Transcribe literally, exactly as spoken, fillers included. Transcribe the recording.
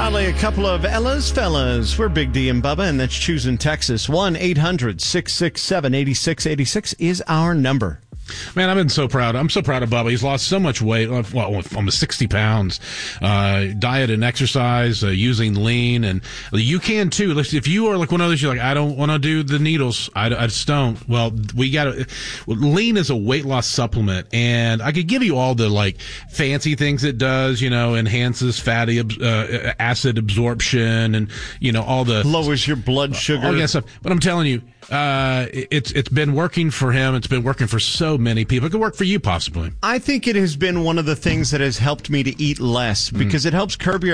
Finally, a couple of Ella's fellas. We're Big D and Bubba, and that's choosing Texas. one eight hundred six six seven eight six eight six is our number. Man, I've been so proud. I'm so proud of Bubba. He's lost so much weight, well, almost sixty pounds. Uh, diet and exercise, uh, using lean, and you can too. If you are like one of those, you're like, I don't want to do the needles. I, I just don't. Well, we got to. Lean is a weight loss supplement, and I could give you all the like fancy things it does. You know, enhances fatty uh, acid absorption, and you know all the lowers your blood sugar, all that stuff. But I'm telling you. Uh, it's it's been working for him. It's been working for so many people. It could work for you, possibly. I think it has been one of the things that has helped me to eat less because mm. it helps curb your